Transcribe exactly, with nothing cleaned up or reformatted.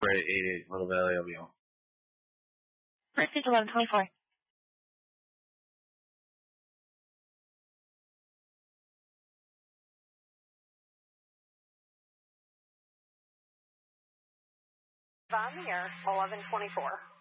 eight eight, Little Valley L B O. Received eleven twenty-four. On the air, eleven twenty-four.